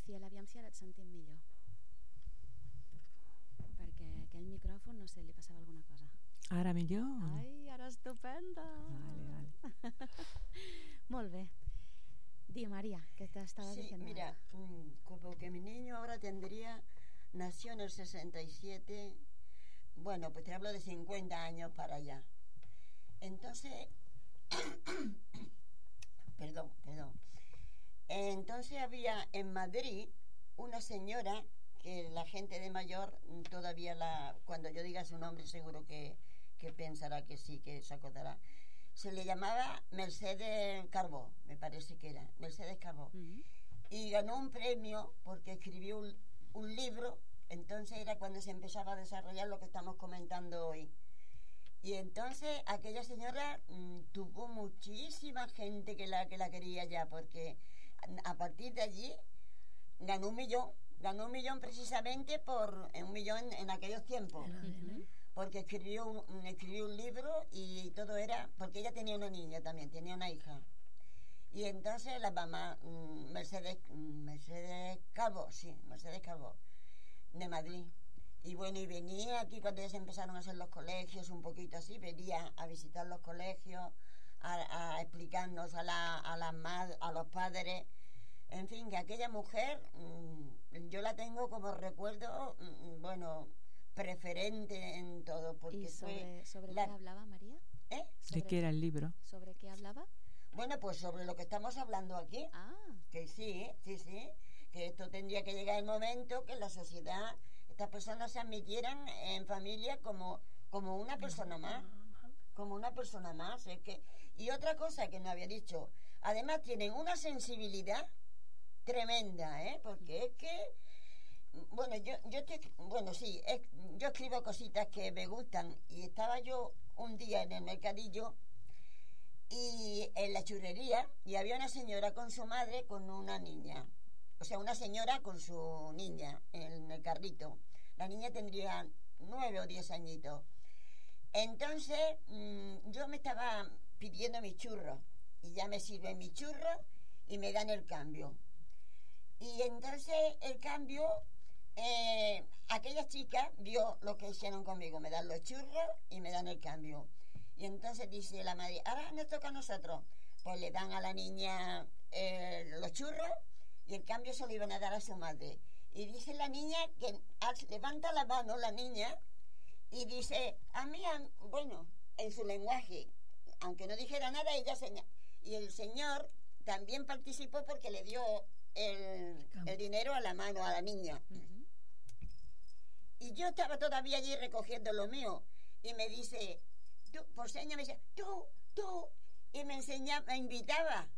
Ciel, aviam si ara et sentim millor. Perquè aquell micròfon, no sé, li passava alguna cosa. Ara millor? O no? Ai, ara estupenda! Vale. Molt bé. Di, María, ¿qué te estabas diciendo? Mira, como que mi niño ahora nació en el 67, bueno, pues te hablo de 50 años para allá. Entonces, perdón. Entonces había en Madrid una señora que la gente de mayor todavía cuando yo diga su nombre seguro que pensará que sí, que se acordará. Se le llamaba Mercedes Carbó, me parece que era, Mercedes Carbó. Uh-huh. Y ganó un premio porque escribió un libro, entonces era cuando se empezaba a desarrollar lo que estamos comentando hoy. Y entonces aquella señora tuvo muchísima gente que la quería ya, porque a partir de allí ganó un millón precisamente por un millón en aquellos tiempos. Uh-huh. Porque escribió un libro y todo era, porque ella tenía una niña también, tenía una hija. Y entonces la mamá, Mercedes Calvo, de Madrid. Y bueno, y venía aquí cuando ya se empezaron a hacer los colegios, un poquito así, venía a visitar los colegios, a explicarnos a los padres. En fin, que aquella mujer, yo la tengo como recuerdo, preferente en todo. Porque ¿Y sobre qué hablaba, María? ¿De qué era el libro? ¿Sobre qué hablaba? Bueno, pues sobre lo que estamos hablando aquí. Ah. Que sí, que esto tendría que llegar el momento que la sociedad, estas personas se admitieran en familia como una persona más. Como una persona más. Y otra cosa que no había dicho, además tienen una sensibilidad tremenda, porque es que yo escribo cositas que me gustan y estaba yo un día en el mercadillo y en la churrería y había una señora con su madre con una niña, o sea, una señora con su niña en el carrito. La niña tendría 9 o 10 añitos. Entonces yo me estaba pidiendo mis churros y ya me sirven mis churros y me dan el cambio. Y entonces el cambio, aquella chica vio lo que hicieron conmigo, me dan los churros y me dan el cambio. Y entonces dice la madre, ahora nos toca a nosotros. Pues le dan a la niña los churros y el cambio se lo iban a dar a su madre. Y dice la niña que levanta la mano la niña y dice, en su lenguaje, aunque no dijera nada, ella señala. Y el señor también participó porque le dio el dinero a la mano a la niña. Uh-huh. Y yo estaba todavía allí recogiendo lo mío y me dice, tú, por señas me decía, tú, y me invitaba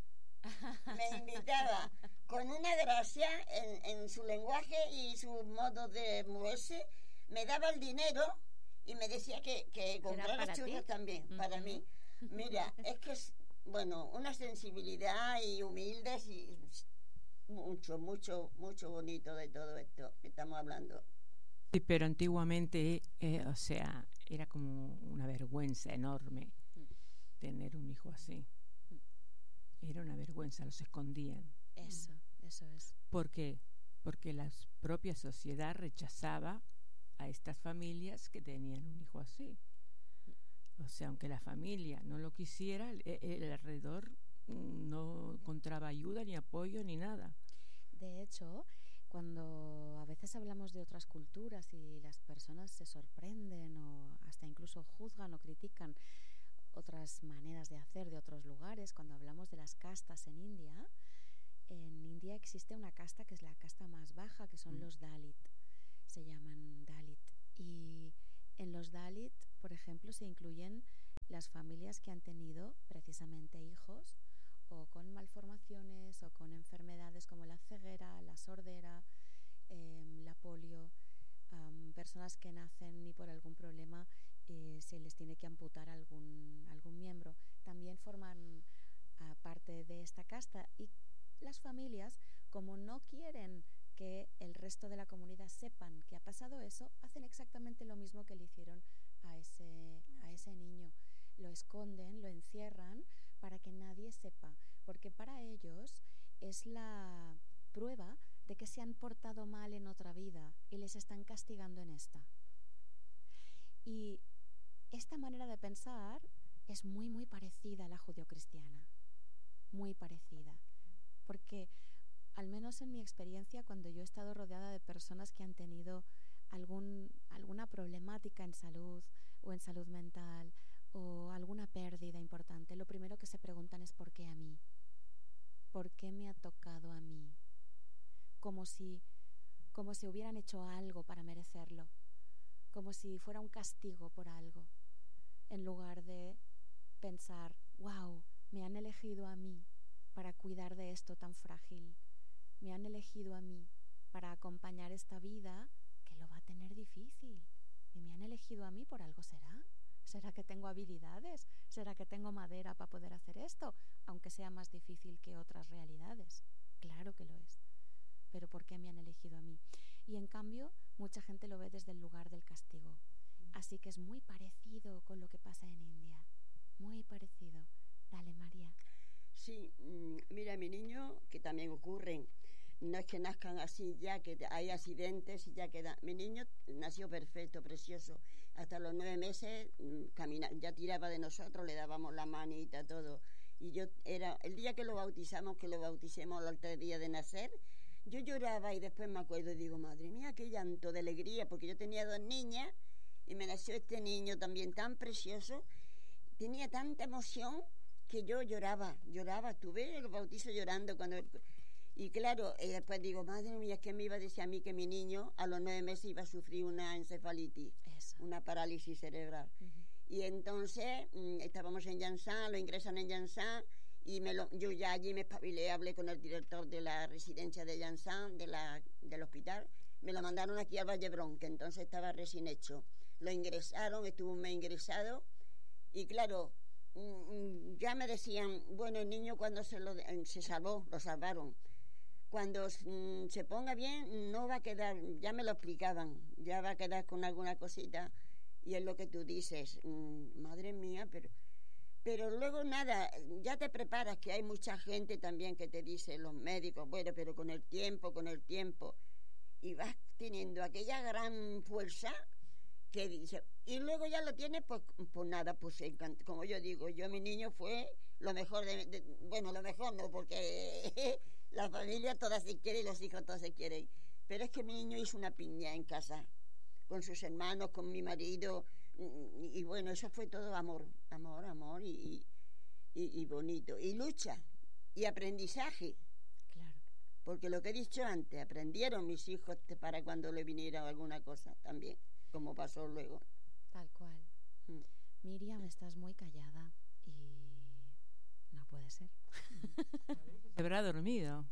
con una gracia en su lenguaje y su modo de moverse, me daba el dinero y me decía que comprara churros también, uh-huh, para mí. Mira, es que es, una sensibilidad y humildes y mucho bonito de todo esto que estamos hablando. Sí, pero antiguamente, era como una vergüenza enorme tener un hijo así. Era una vergüenza, los escondían. Eso es. ¿Por qué? Porque la propia sociedad rechazaba a estas familias que tenían un hijo así. O sea, aunque la familia no lo quisiera, el alrededor no encontraba ayuda, ni apoyo, ni nada. De hecho, cuando a veces hablamos de otras culturas y las personas se sorprenden o hasta incluso juzgan o critican otras maneras de hacer de otros lugares, cuando hablamos de las castas en India existe una casta que es la casta más baja, que son los Dalit. Se llaman Dalit. Y en los Dalit, por ejemplo, se incluyen las familias que han tenido precisamente hijos o con malformaciones o con enfermedades como la ceguera, la sordera, la polio, personas que nacen y por algún problema se les tiene que amputar algún miembro. También forman parte de esta casta y las familias, como no quieren que el resto de la comunidad sepan que ha pasado eso, hacen exactamente lo mismo que le hicieron a ese niño. Lo esconden, lo encierran para que nadie sepa, porque para ellos es la prueba de que se han portado mal en otra vida y les están castigando en esta. Y esta manera de pensar es muy, muy parecida a la judeocristiana, muy parecida, porque al menos en mi experiencia, cuando yo he estado rodeada de personas que han tenido alguna problemática en salud o en salud mental o alguna pérdida importante, lo primero que se preguntan es ¿por qué a mí? ¿Por qué me ha tocado a mí? Como si hubieran hecho algo para merecerlo, como si fuera un castigo por algo, en lugar de pensar, wow, me han elegido a mí para cuidar de esto tan frágil, me han elegido a mí para acompañar esta vida que lo va a tener difícil, y me han elegido a mí por algo será. ¿Será que tengo habilidades? ¿Será que tengo madera para poder hacer esto? Aunque sea más difícil que otras realidades. Claro que lo es. Pero ¿por qué me han elegido a mí? Y en cambio, mucha gente lo ve desde el lugar del castigo. Así que es muy parecido con lo que pasa en India. Muy parecido. Dale, María. Sí, mira, mi niño, que también ocurren, no es que nazcan así ya, que hay accidentes y ya queda. Mi niño nació perfecto, precioso. Hasta los 9 meses ya tiraba de nosotros, le dábamos la manita, todo. Y yo el día que lo bauticemos los 3 días de nacer, yo lloraba y después me acuerdo y digo, madre mía, qué llanto de alegría, porque yo tenía 2 niñas y me nació este niño también tan precioso, tenía tanta emoción que yo lloraba, estuve el bautizo llorando cuando... Y claro, después digo, madre mía, es que me iba a decir a mí que mi niño a los 9 meses iba a sufrir una encefalitis, una parálisis cerebral. Y entonces estábamos en Llançà, lo ingresan en Llançà, y yo ya allí me espabilé, hablé con el director de la residencia de Llançà, del hospital, me lo mandaron aquí al Vallebrón, que entonces estaba recién hecho. Lo ingresaron, estuvo un mes ingresado, y claro, ya me decían, bueno, el niño cuando se salvó, lo salvaron. Cuando se ponga bien, no va a quedar, ya me lo explicaban, ya va a quedar con alguna cosita, y es lo que tú dices, madre mía, pero luego nada, ya te preparas, que hay mucha gente también que te dice, los médicos, bueno, pero con el tiempo, y vas teniendo aquella gran fuerza que dice, y luego ya lo tienes, pues nada, pues como yo digo, mi niño fue lo mejor bueno, lo mejor no, porque la familia toda se quiere y los hijos todos se quieren, pero es que mi niño hizo una piña en casa, con sus hermanos, con mi marido, y bueno, eso fue todo amor y bonito, y lucha, y aprendizaje. Claro. Porque lo que he dicho antes, aprendieron mis hijos para cuando le viniera alguna cosa también, como pasó luego. Tal cual. Miriam, estás muy callada y no puede ser. Se habrá dormido.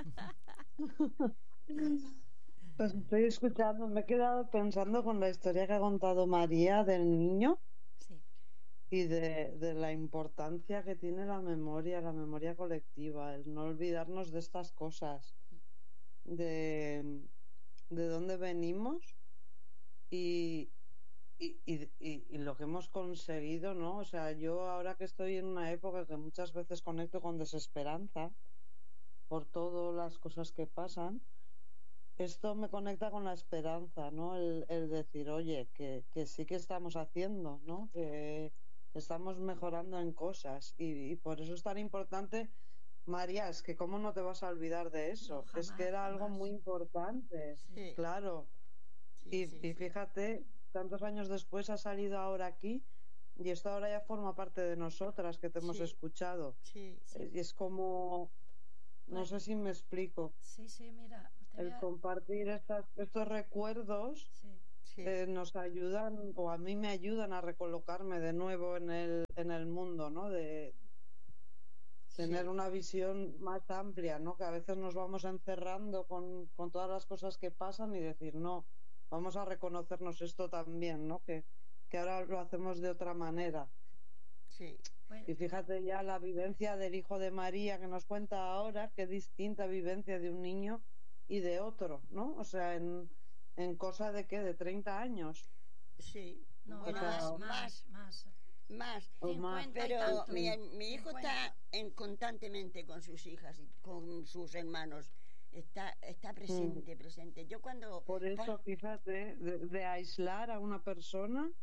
Pues estoy escuchando, me he quedado pensando con la historia que ha contado María del niño. Sí. Y de la importancia que tiene la memoria colectiva, el no olvidarnos de estas cosas, de dónde venimos y lo que hemos conseguido, ¿no? O sea, yo ahora que estoy en una época que muchas veces conecto con desesperanza por todas las cosas que pasan, esto me conecta con la esperanza, ¿no? El decir, oye, que sí que estamos haciendo, ¿no? Que estamos mejorando en cosas y por eso es tan importante, María, es que cómo no te vas a olvidar de eso, No, jamás, es que era algo muy importante, Sí. claro, Sí, y fíjate, tantos años después ha salido ahora aquí y esto ahora ya forma parte de nosotras que te hemos Sí. escuchado, Sí. y es como, no sé si me explico, Sí, mira, el compartir estos recuerdos. Sí. Sí. Nos ayudan, o a mí me ayudan a recolocarme de nuevo en el mundo, ¿no? De tener una visión más amplia, ¿no? Que a veces nos vamos encerrando con todas las cosas que pasan y decir, no, vamos a reconocernos esto también, ¿no? Que ahora lo hacemos de otra manera. Sí. Pues, Y fíjate ya la vivencia del hijo de María que nos cuenta ahora, qué distinta vivencia de un niño y de otro, ¿no? O sea, en cosa de ¿qué? De 30 años. Sí. no, Bueno, más. O más. 50 y Pero tanto. mi hijo 50. está constantemente con sus hijas y con sus hermanos. está presente. Yo cuando... Por eso, fíjate, de aislar a una persona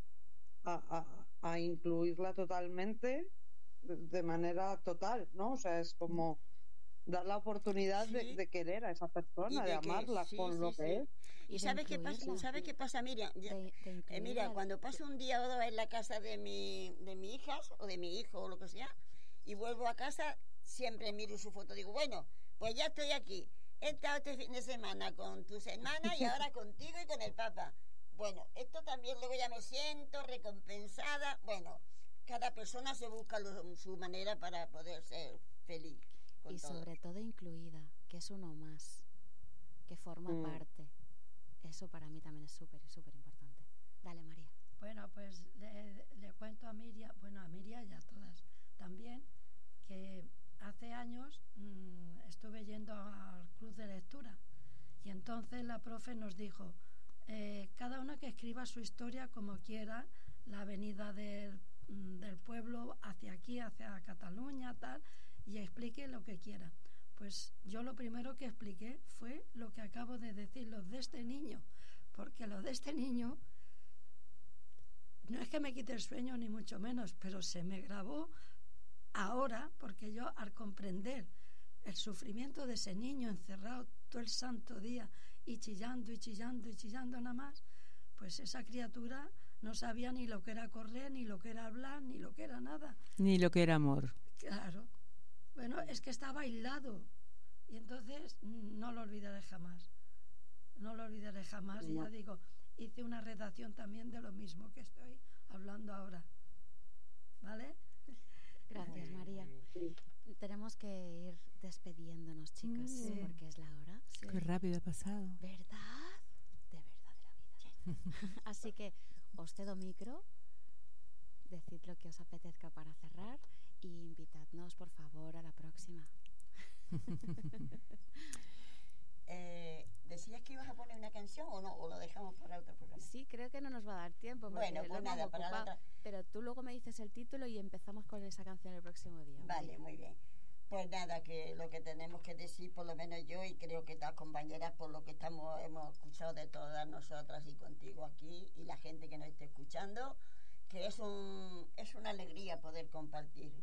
a incluirla totalmente de manera total, ¿no? O sea, es como dar la oportunidad Sí. de querer a esa persona, de amarla con lo que es. ¿Y de sabes qué pasa? incluirla. ¿Sabes qué pasa, Miriam? De incluirla. Mira, cuando paso un día o dos en la casa de mi hija o de mi hijo o lo que sea, y vuelvo a casa, siempre miro su foto. Digo, bueno, pues ya estoy aquí. He estado este fin de semana con tus hermanas y ahora contigo y con el Papa. Bueno, esto también luego ya me siento recompensada. Bueno, cada persona se busca su manera para poder ser feliz. Y todo. sobre todo incluida, que es uno más, que forma parte. Eso para mí también es súper, súper importante. Dale, María. Bueno, pues le cuento a Miriam, y a todas también, que hace años estuve yendo al club de lectura y entonces la profe nos dijo, cada una que escriba su historia como quiera, la venida del pueblo hacia aquí, hacia Cataluña, tal, y explique lo que quiera. Pues yo lo primero que expliqué fue lo que acabo de decir, lo de este niño, porque lo de este niño no es que me quite el sueño ni mucho menos, pero se me grabó ahora, porque yo al comprender el sufrimiento de ese niño encerrado todo el santo día y chillando y chillando y chillando nada más, pues esa criatura no sabía ni lo que era correr, ni lo que era hablar, ni lo que era nada. Ni lo que era amor. Claro. Bueno, es que estaba aislado y entonces no lo olvidaré jamás. No lo olvidaré jamás. Y ya digo, hice una redacción también de lo mismo que estoy hablando ahora. ¿Vale? Gracias, María. Tenemos que ir despidiéndonos, chicas, porque es la hora. Sí. Qué rápido ha pasado. ¿Verdad? De verdad de la vida. Así que os cedo micro, decid lo que os apetezca para cerrar y invitadnos, por favor, a la próxima. ¿Decías que ibas a poner una canción o no? ¿O lo dejamos para otro programa? Sí, creo que no nos va a dar tiempo. Bueno, lo pues hemos nada, para la ocupado, otra. pero tú luego me dices el título y empezamos con esa canción el próximo día. Vale, muy bien. Pues nada, que lo que tenemos que decir, por lo menos yo y creo que las compañeras, por lo que hemos escuchado de todas nosotras y contigo aquí y la gente que nos esté escuchando, que es una alegría poder compartir,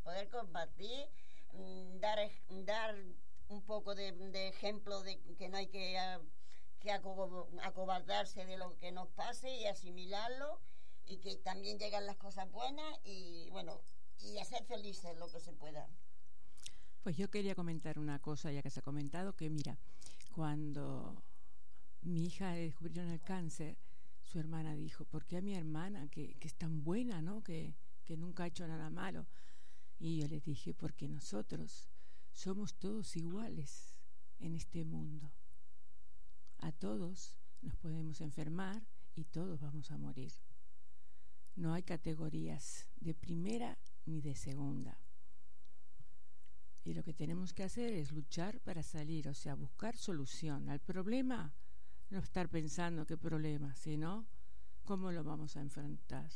dar un poco de ejemplo de que no hay que acobardarse de lo que nos pase y asimilarlo, y que también llegan las cosas buenas y bueno, y hacer felices lo que se pueda. Pues yo quería comentar una cosa, ya que se ha comentado, que mira, cuando mi hija le descubrieron el cáncer, su hermana dijo, ¿por qué a mi hermana, que es tan buena, ¿no? que nunca ha hecho nada malo? Y yo le dije, porque nosotros somos todos iguales en este mundo. A todos nos podemos enfermar y todos vamos a morir. No hay categorías de primera ni de segunda. Y lo que tenemos que hacer es luchar para salir, o sea, buscar solución al problema. No estar pensando qué problema, sino cómo lo vamos a enfrentar.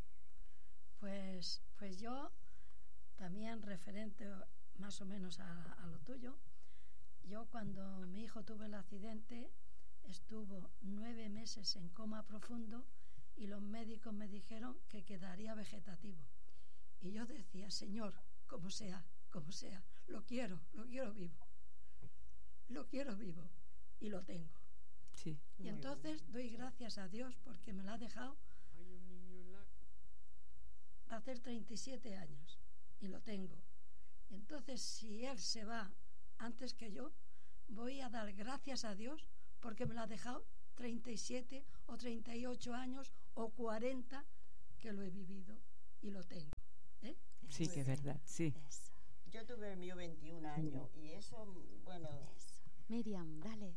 Pues yo también, referente más o menos a lo tuyo, yo cuando mi hijo tuvo el accidente estuvo 9 meses en coma profundo y los médicos me dijeron que quedaría vegetativo. Y yo decía, Señor, como sea, lo quiero vivo. Lo quiero vivo y lo tengo. Sí. Y entonces doy gracias a Dios porque me lo ha dejado hacer 37 años y lo tengo. Y entonces si él se va antes que yo, voy a dar gracias a Dios porque me lo ha dejado 37 o 38 años o 40 que lo he vivido y lo tengo. Sí, que es verdad, sí. Eso. Yo tuve el mío 21 años y eso, bueno... Eso. Miriam, dale.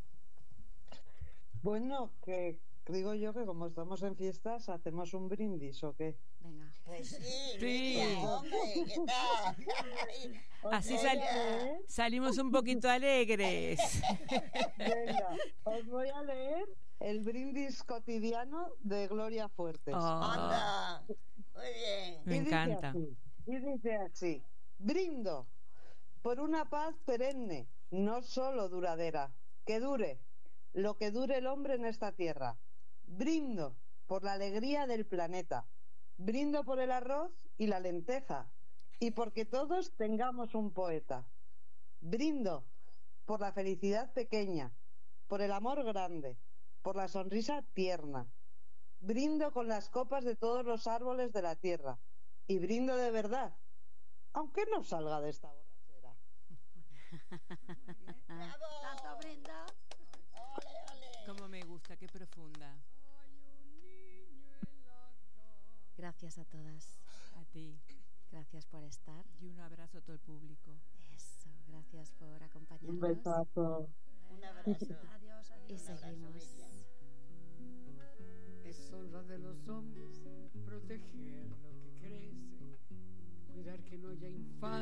Bueno, que digo yo que como estamos en fiestas, ¿hacemos un brindis o qué? Venga. Pues sí, Sí. Miriam, hombre, ¿qué tal? Así Oiga. salimos un poquito alegres. Venga, os voy a leer el brindis cotidiano de Gloria Fuertes. Oh, Anda, muy bien. me encanta. Y dice así, brindo por una paz perenne no solo duradera, que dure lo que dure el hombre en esta tierra. Brindo por la alegría del planeta, brindo por el arroz y la lenteja, y porque todos tengamos un poeta. Brindo por la felicidad pequeña, por el amor grande, por la sonrisa tierna. Brindo con las copas de todos los árboles de la tierra, y brindo de verdad, aunque no salga de esta borrachera. Muy bien. ¡Bravo! Tanto brinda. ¡Ole, ole! Como me gusta, qué profunda. Gracias a todas. A ti. Gracias por estar. Y un abrazo a todo el público. Eso, gracias por Un acompañarnos. besazo. Un Venga, abrazo. Adiós, Y adiós. seguimos. Miriam. Es honra de los hombres proteger lo que crece, cuidar que no haya infancia.